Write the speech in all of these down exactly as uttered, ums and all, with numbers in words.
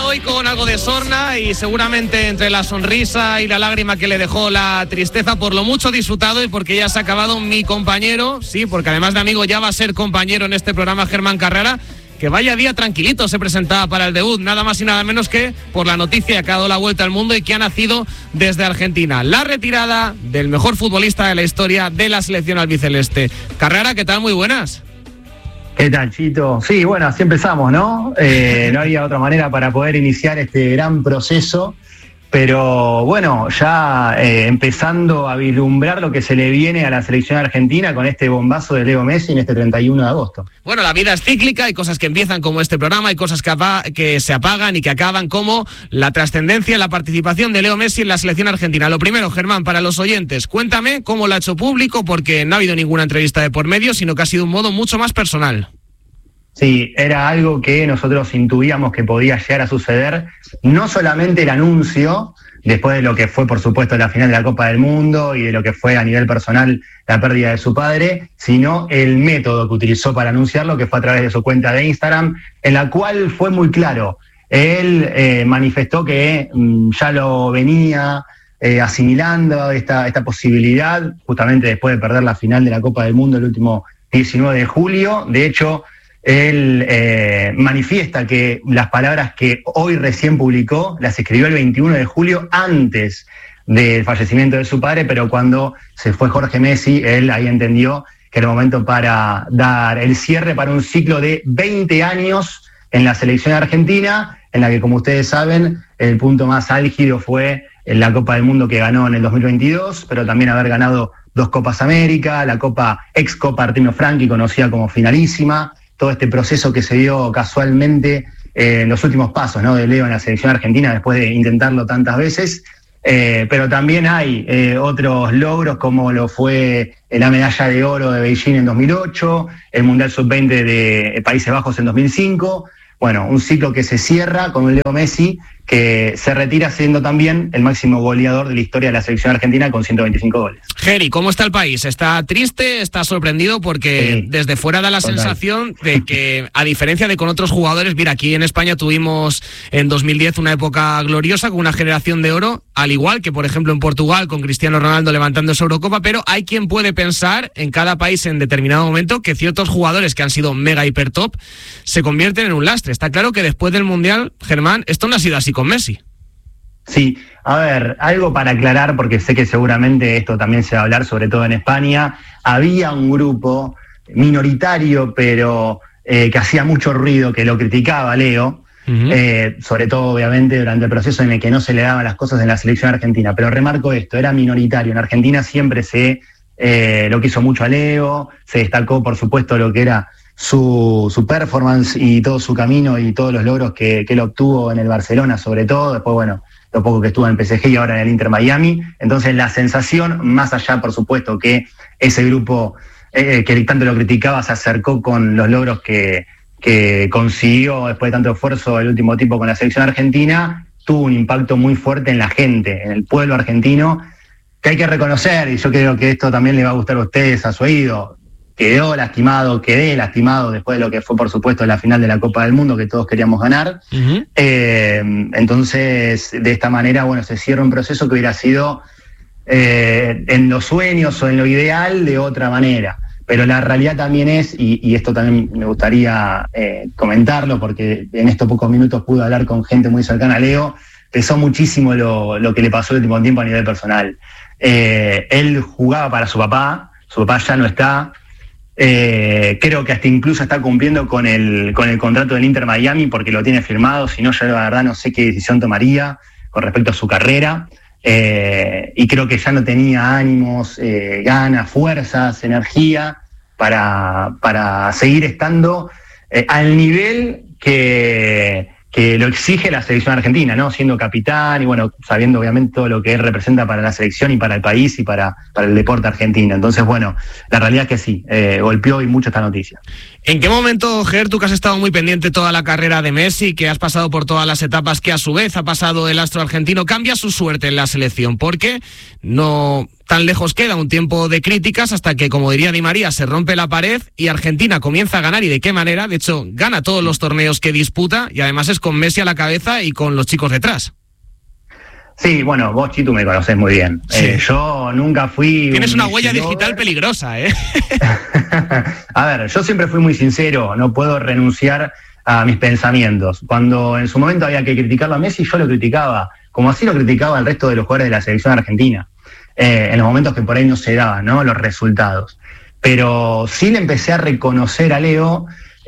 hoy con algo de sorna y seguramente entre la sonrisa y la lágrima que le dejó la tristeza por lo mucho disfrutado y porque ya se ha acabado mi compañero, sí, porque además de amigo ya va a ser compañero en este programa Germán Carrera, que vaya día tranquilito se presentaba para el debut, nada más y nada menos que por la noticia que ha dado la vuelta al mundo y que ha nacido desde Argentina. La retirada del mejor futbolista de la historia de la selección albiceleste. Carrera, ¿qué tal? Muy buenas. ¿Qué tal, Chito? Sí, bueno, así empezamos, ¿no? Eh, no había otra manera para poder iniciar este gran proceso, pero bueno, ya eh, empezando a vislumbrar lo que se le viene a la selección argentina con este bombazo de Leo Messi en este treinta y uno de agosto. Bueno, la vida es cíclica, hay cosas que empiezan como este programa, hay cosas que, que se apagan y que acaban, como la trascendencia, la participación de Leo Messi en la selección argentina. Lo primero, Germán, para los oyentes, cuéntame cómo lo ha hecho público, porque no ha habido ninguna entrevista de por medio, sino que ha sido un modo mucho más personal. Sí, era algo que nosotros intuíamos que podía llegar a suceder, no solamente el anuncio, después de lo que fue, por supuesto, la final de la Copa del Mundo y de lo que fue a nivel personal la pérdida de su padre, sino el método que utilizó para anunciarlo, que fue a través de su cuenta de Instagram, en la cual fue muy claro. Él eh, manifestó que mm, ya lo venía eh, asimilando esta, esta posibilidad, justamente después de perder la final de la Copa del Mundo el último diecinueve de julio. De hecho, él eh, manifiesta que las palabras que hoy recién publicó las escribió el veintiuno de julio, antes del fallecimiento de su padre, pero cuando se fue Jorge Messi, él ahí entendió que era el momento para dar el cierre para un ciclo de veinte años en la selección argentina, en la que, como ustedes saben, el punto más álgido fue en la Copa del Mundo que ganó en el dos mil veintidós, pero también haber ganado dos Copas América, la Copa ex Copa Artino Franchi, conocida como finalísima, todo este proceso que se dio casualmente eh, en los últimos pasos, ¿no?, de Leo en la selección argentina después de intentarlo tantas veces. Eh, pero también hay eh, otros logros, como lo fue la medalla de oro de Beijing en dos mil ocho, el Mundial sub veinte de Países Bajos en dos mil cinco. Bueno, un ciclo que se cierra con un Leo Messi que se retira siendo también el máximo goleador de la historia de la selección argentina con ciento veinticinco goles. Geri, ¿cómo está el país? ¿Está triste? ¿Está sorprendido? Porque sí, desde fuera da la total sensación de que, a diferencia de con otros jugadores, mira, aquí en España tuvimos en dos mil diez una época gloriosa con una generación de oro, al igual que, por ejemplo, en Portugal con Cristiano Ronaldo levantando esa Eurocopa, pero hay quien puede pensar en cada país en determinado momento que ciertos jugadores que han sido mega hiper top se convierten en un lastre. Está claro que después del Mundial, Germán, esto no ha sido así con Messi. Sí, a ver, algo para aclarar, porque sé que seguramente esto también se va a hablar, sobre todo en España. Había un grupo minoritario, pero eh, que hacía mucho ruido, que lo criticaba a Leo, uh-huh. eh, sobre todo, obviamente, durante el proceso en el que no se le daban las cosas en la selección argentina. Pero remarco esto, era minoritario. En Argentina siempre se eh, lo quiso mucho a Leo, se destacó, por supuesto, lo que era Su, su performance y todo su camino y todos los logros que, que él obtuvo en el Barcelona, sobre todo. Después, bueno, lo poco que estuvo en el P S G y ahora en el Inter Miami. Entonces, la sensación, más allá, por supuesto, que ese grupo eh, que tanto lo criticaba se acercó con los logros que, que consiguió después de tanto esfuerzo el último tiempo con la selección argentina, tuvo un impacto muy fuerte en la gente, en el pueblo argentino, que hay que reconocer, y yo creo que esto también le va a gustar a ustedes, a su oído. Quedó lastimado, quedé lastimado después de lo que fue, por supuesto, la final de la Copa del Mundo que todos queríamos ganar. Uh-huh. Eh, entonces, de esta manera, bueno, se cierra un proceso que hubiera sido eh, en los sueños o en lo ideal de otra manera. Pero la realidad también es, y, y esto también me gustaría eh, comentarlo, porque en estos pocos minutos pude hablar con gente muy cercana a Leo, pesó muchísimo lo, lo que le pasó el último tiempo a nivel personal. Eh, él jugaba para su papá, su papá ya no está. Eh, creo que hasta incluso está cumpliendo con el con el contrato del Inter Miami porque lo tiene firmado, si no, yo la verdad no sé qué decisión tomaría con respecto a su carrera, eh, y creo que ya no tenía ánimos, eh, ganas, fuerzas, energía para, para seguir estando eh, al nivel que, que lo exige la selección argentina, ¿no? Siendo capitán y bueno, sabiendo obviamente todo lo que él representa para la selección y para el país y para, para el deporte argentino. Entonces, bueno, la realidad es que sí, eh, golpeó y mucho esta noticia. ¿En qué momento, Ger, tú que has estado muy pendiente toda la carrera de Messi, que has pasado por todas las etapas que a su vez ha pasado el astro argentino, cambia su suerte en la selección? Porque no tan lejos queda un tiempo de críticas hasta que, como diría Di María, se rompe la pared y Argentina comienza a ganar. ¿Y de qué manera? De hecho, gana todos los torneos que disputa y además es con Messi a la cabeza y con los chicos detrás. Sí, bueno, vos, Chitu, me conocés muy bien. Sí. Eh, yo nunca fui... Tienes un una huella digital peligrosa, ¿eh? A ver, yo siempre fui muy sincero, no puedo renunciar a mis pensamientos. Cuando en su momento había que criticarlo a Messi, yo lo criticaba, como así lo criticaba el resto de los jugadores de la selección argentina, eh, en los momentos que por ahí no se daban, ¿no?, los resultados. Pero sí le empecé a reconocer a Leo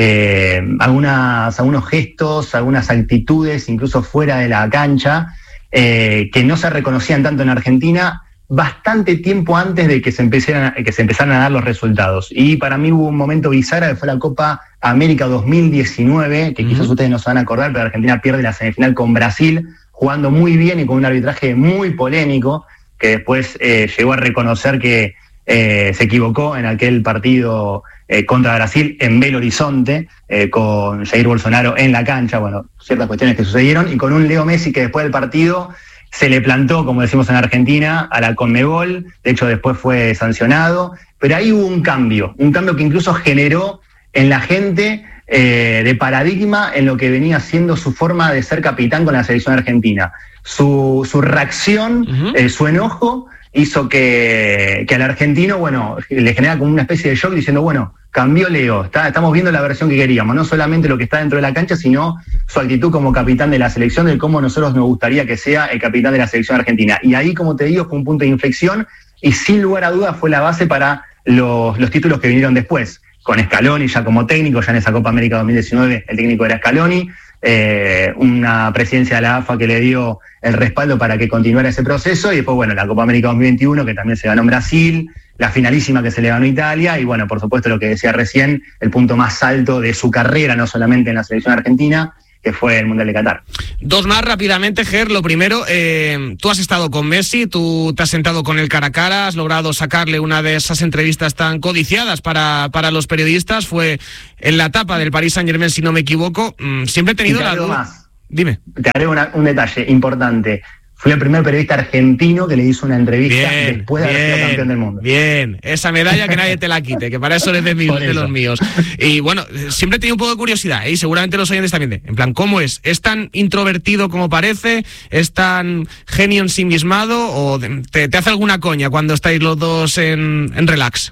eh, algunas, algunos gestos, algunas actitudes, incluso fuera de la cancha, Eh, que no se reconocían tanto en Argentina bastante tiempo antes de que se empezaran, que se empezaran a dar los resultados. Y para mí hubo un momento bisagra que fue la Copa América dos mil diecinueve, que uh-huh. quizás ustedes no se van a acordar, pero Argentina pierde la semifinal con Brasil, jugando muy bien y con un arbitraje muy polémico, que después eh, llegó a reconocer que eh, se equivocó en aquel partido eh, contra Brasil en Belo Horizonte, eh, con Jair Bolsonaro en la cancha, bueno, ciertas cuestiones que sucedieron, y con un Leo Messi que después del partido se le plantó, como decimos en Argentina, a la Conmebol. De hecho después fue sancionado, pero ahí hubo un cambio, un cambio que incluso generó en la gente eh, de paradigma en lo que venía siendo su forma de ser capitán con la selección argentina. Su, su reacción, uh-huh. eh, su enojo, hizo que, que al argentino, bueno, le genera como una especie de shock diciendo, bueno, cambió Leo, está, estamos viendo la versión que queríamos, no solamente lo que está dentro de la cancha, sino su actitud como capitán de la selección, de cómo nosotros nos gustaría que sea el capitán de la selección argentina. Y ahí, como te digo, fue un punto de inflexión y sin lugar a dudas fue la base para los, los títulos que vinieron después, con Scaloni ya como técnico, ya en esa Copa América dos mil diecinueve el técnico era Scaloni, eh, una presidencia de la A F A que le dio el respaldo para que continuara ese proceso, y después, bueno, la Copa América dos mil veintiuno, que también se ganó en Brasil, la finalísima que se le ganó a Italia, y bueno, por supuesto lo que decía recién, el punto más alto de su carrera, no solamente en la selección argentina, que fue el Mundial de Qatar. Dos más rápidamente, Ger. Lo primero, eh, tú has estado con Messi, tú te has sentado con él cara a cara, has logrado sacarle una de esas entrevistas tan codiciadas para, para los periodistas, fue en la etapa del Paris Saint-Germain, si no me equivoco. Mm, siempre he tenido la duda. Más. Dime. Te haré una, un detalle importante. Fui el primer periodista argentino que le hizo una entrevista bien, después de bien, haber sido campeón del mundo. Bien, esa medalla que nadie te la quite, que para eso eres de, mi, de los míos. Y bueno, siempre he tenido un poco de curiosidad, ¿eh? Y seguramente los oyentes también. En plan, ¿cómo es? ¿Es tan introvertido como parece? ¿Es tan genio ensimismado? ¿O te, te hace alguna coña cuando estáis los dos en, en relax?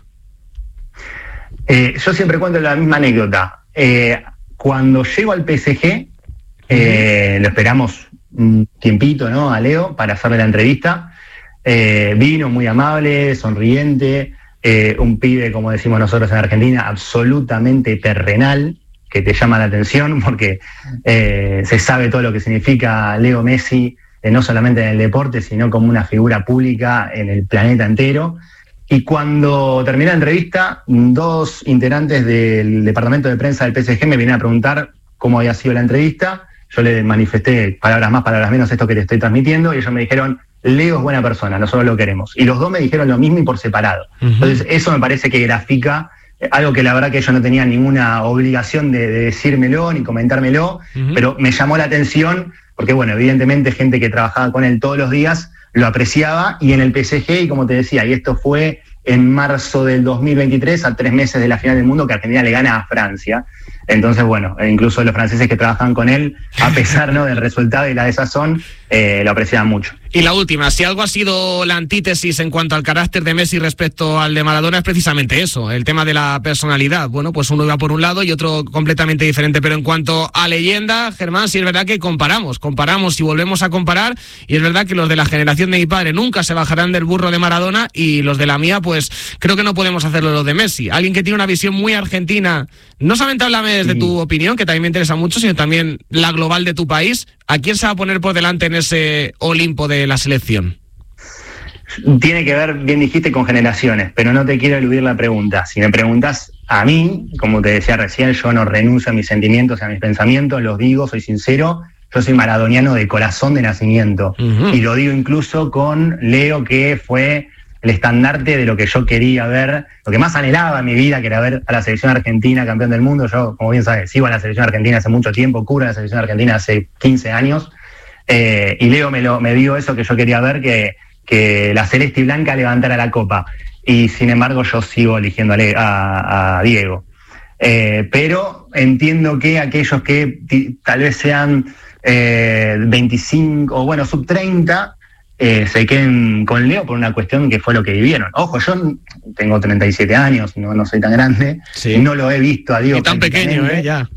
Eh, yo siempre cuento la misma anécdota. Eh, cuando llego al P S G, eh, uh-huh. lo esperamos un tiempito, ¿no?, a Leo para hacerle la entrevista. Eh, vino muy amable, sonriente, eh, un pibe, como decimos nosotros en Argentina, absolutamente terrenal, que te llama la atención porque eh, se sabe todo lo que significa Leo Messi, eh, no solamente en el deporte, sino como una figura pública en el planeta entero. Y cuando terminé la entrevista, dos integrantes del departamento de prensa del P S G me vinieron a preguntar cómo había sido la entrevista. Yo le manifesté palabras más, palabras menos esto que te estoy transmitiendo, y ellos me dijeron, Leo es buena persona, nosotros lo queremos. Y los dos me dijeron lo mismo y por separado. Uh-huh. Entonces eso me parece que grafica algo que la verdad que ellos no tenían ninguna obligación de, de decírmelo ni comentármelo, uh-huh. pero me llamó la atención porque, bueno, evidentemente gente que trabajaba con él todos los días lo apreciaba, y en el P S G, y como te decía, y esto fue en marzo del dos mil veintitrés, a tres meses de la final del mundo, que Argentina le gana a Francia. Entonces, bueno, incluso los franceses que trabajan con él, a pesar, ¿no?, del resultado y la desazón, eh, lo apreciaban mucho. Y la última, si algo ha sido la antítesis en cuanto al carácter de Messi respecto al de Maradona, es precisamente eso, el tema de la personalidad. Bueno, pues uno iba por un lado y otro completamente diferente, pero en cuanto a leyenda, Germán, sí es verdad que comparamos, comparamos y volvemos a comparar, y es verdad que los de la generación de mi padre nunca se bajarán del burro de Maradona, y los de la mía, pues creo que no podemos hacerlo los de Messi. Alguien que tiene una visión muy argentina, no solamente háblame desde sí. tu opinión, que también me interesa mucho, sino también la global de tu país. ¿A quién se va a poner por delante en ese Olimpo de la selección? Tiene que ver, bien dijiste, con generaciones, pero no te quiero eludir la pregunta. Si me preguntas a mí, como te decía recién, yo no renuncio a mis sentimientos, a mis pensamientos, los digo, soy sincero, yo soy maradoniano de corazón, de nacimiento. Uh-huh. Y lo digo incluso con Leo, que fue el estandarte de lo que yo quería ver, lo que más anhelaba en mi vida, que era ver a la selección argentina campeón del mundo. Yo, como bien sabes, sigo a la selección argentina hace mucho tiempo, cubro a la selección argentina hace quince años, eh, y Leo me, lo, me dio eso que yo quería ver, que, que la celeste y blanca levantara la copa. Y sin embargo yo sigo eligiendo a, Le, a, a Diego. Eh, pero entiendo que aquellos que t- tal vez sean eh, veinticinco o bueno, sub treinta, eh, se queden con Leo por una cuestión que fue lo que vivieron. Ojo, yo tengo treinta y siete años, no, no soy tan grande, sí. No lo he visto a Diego. Y tan pequeño, ¿eh? Ya.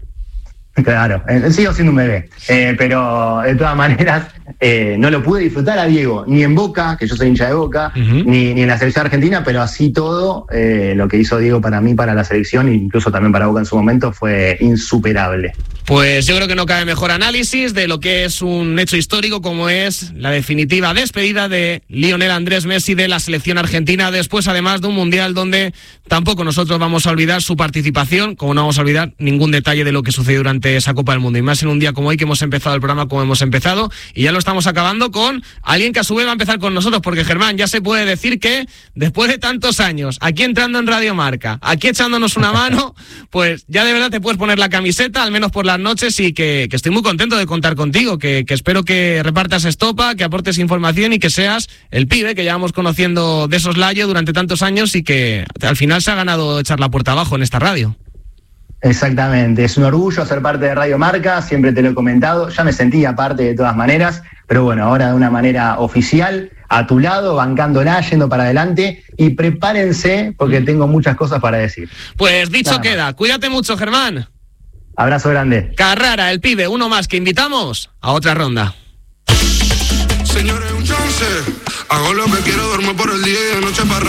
Claro, eh, sigo siendo un bebé, eh, pero de todas maneras eh, no lo pude disfrutar a Diego, ni en Boca, que yo soy hincha de Boca, uh-huh. ni, ni en la selección argentina, pero así todo, eh, lo que hizo Diego para mí, para la selección, e incluso también para Boca en su momento, fue insuperable. Pues yo creo que no cabe mejor análisis de lo que es un hecho histórico como es la definitiva despedida de Lionel Andrés Messi de la selección argentina, después además de un mundial donde tampoco nosotros vamos a olvidar su participación, como no vamos a olvidar ningún detalle de lo que sucedió durante esa Copa del Mundo, y más en un día como hoy que hemos empezado el programa como hemos empezado, y ya lo estamos acabando con alguien que a su vez va a empezar con nosotros, porque Germán, ya se puede decir que después de tantos años, aquí entrando en Radio Marca, aquí echándonos una mano, pues ya de verdad te puedes poner la camiseta, al menos por las noches, y que, que estoy muy contento de contar contigo, que, que espero que repartas estopa, que aportes información y que seas el pibe que llevamos conociendo de soslayo durante tantos años y que al final se ha ganado echar la puerta abajo en esta radio. Exactamente, es un orgullo ser parte de Radio Marca, siempre te lo he comentado, ya me sentía parte de todas maneras, pero bueno, ahora de una manera oficial, a tu lado, bancándola, yendo para adelante, y prepárense porque tengo muchas cosas para decir. Pues dicho Nada queda, más. Cuídate mucho, Germán. Abrazo grande. Carrara, el pibe, uno más que invitamos a otra ronda. Señores, un chance, hago lo que quiero, duermo por el día y de noche para